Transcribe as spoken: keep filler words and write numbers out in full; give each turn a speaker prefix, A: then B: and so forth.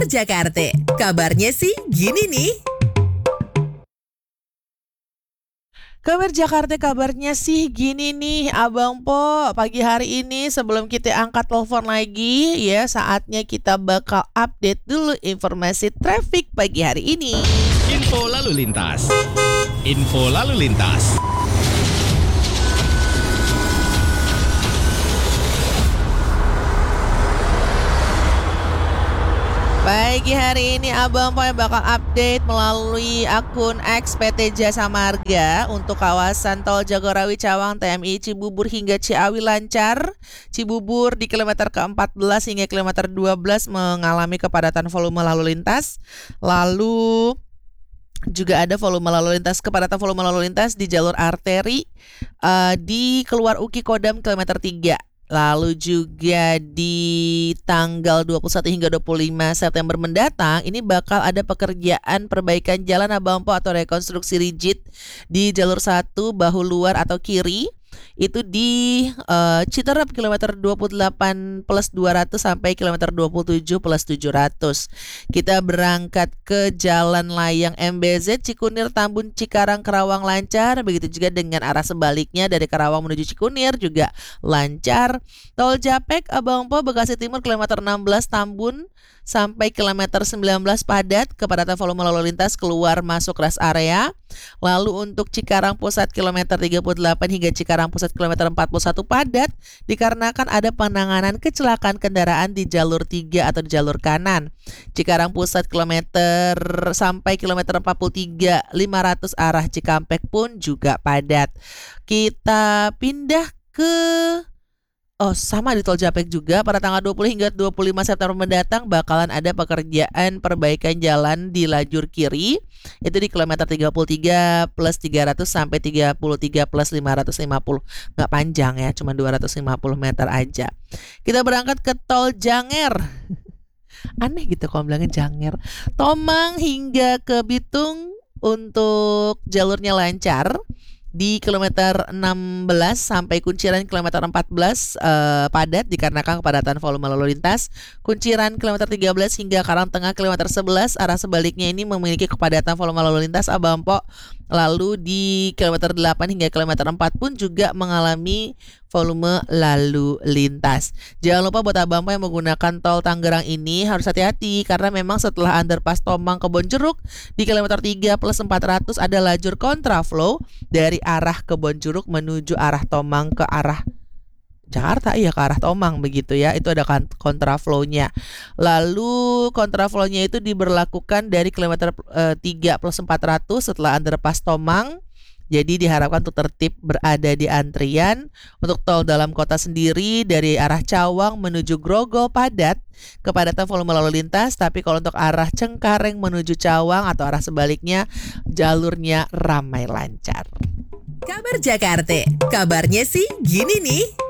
A: Kabar Jakarta, kabarnya sih gini nih.
B: Kabar Jakarta kabarnya sih gini nih Abang Po. Pagi hari ini sebelum kita angkat telepon lagi ya, saatnya kita bakal update dulu informasi traffic pagi hari ini.
C: Info lalu lintas. Info lalu lintas.
B: Pagi hari ini Abang Po bakal update melalui akun X P T Jasa Marga untuk kawasan Tol Jagorawi Cawang T M I Cibubur hingga Ciawi lancar. Cibubur di kilometer ke empat belas hingga kilometer dua belas mengalami kepadatan volume lalu lintas. Lalu juga ada volume lalu lintas kepadatan volume lalu lintas di jalur arteri uh, di keluar U K I Kodam kilometer tiga. Lalu juga di tanggal dua puluh satu hingga dua puluh lima September mendatang ini bakal ada pekerjaan perbaikan jalan Abang Po atau rekonstruksi rigid di jalur satu bahu luar atau kiri. Itu di uh, Citerep kilometer dua puluh delapan plus dua ratus sampai kilometer dua puluh tujuh plus tujuh ratus. Kita berangkat ke Jalan Layang M B Z Cikunir Tambun Cikarang Karawang lancar. Begitu juga dengan arah sebaliknya dari Karawang menuju Cikunir juga lancar. Tol Japek Abang Po Bekasi Timur kilometer enam belas Tambun sampai kilometer sembilan belas padat, kepadatan volume lalu lintas keluar masuk rest area. Lalu untuk Cikarang Pusat kilometer tiga puluh delapan hingga Cikarang Pusat kilometer empat puluh satu padat dikarenakan ada penanganan kecelakaan kendaraan di jalur tiga atau di jalur kanan. Cikarang Pusat kilometer sampai kilometer empat puluh tiga lima ratus arah Cikampek pun juga padat. Kita pindah ke Oh sama di Tol Japek juga pada tanggal dua puluh hingga dua puluh lima September mendatang bakalan ada pekerjaan perbaikan jalan di lajur kiri. Itu di kilometer tiga puluh tiga plus tiga ratus sampai tiga puluh tiga plus lima ratus lima puluh. Nggak panjang ya, cuma dua ratus lima puluh meter aja. Kita berangkat ke Tol Janger. Aneh gitu kalau bilangnya Janger. Tomang hingga ke Bitung untuk jalurnya lancar. Di kilometer enam belas sampai Kunciran kilometer empat belas eh, padat dikarenakan kepadatan volume lalu lintas. Kunciran kilometer tiga belas hingga Karangtengah kilometer sebelas arah sebaliknya ini memiliki kepadatan volume lalu lintas Abang Po. Lalu di kilometer delapan hingga kilometer empat pun juga mengalami volume lalu lintas. Jangan lupa buat Abang Po yang menggunakan tol Tangerang ini harus hati-hati karena memang setelah underpass Tomang Kebonjeruk di kilometer tiga plus empat ratus ada lajur kontraflow dari arah Kebonjeruk menuju arah Tomang ke arah Jakarta, iya ke arah Tomang begitu ya. Itu ada kontraflow-nya. Lalu kontraflow-nya itu diberlakukan dari kilometer e, tiga plus empat ratus setelah underpass Tomang. Jadi diharapkan untuk tertib berada di antrian. Untuk tol dalam kota sendiri dari arah Cawang menuju Grogol padat, kepadatan volume lalu lintas. Tapi kalau untuk arah Cengkareng menuju Cawang atau arah sebaliknya jalurnya ramai lancar.
A: Kabar Jakarta, kabarnya sih gini nih.